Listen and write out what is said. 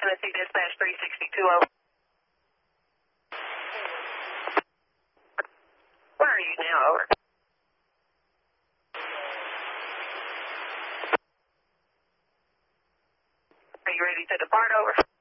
Tennessee Dispatch 3620. Where are you now? Over. Are you ready to depart? Over.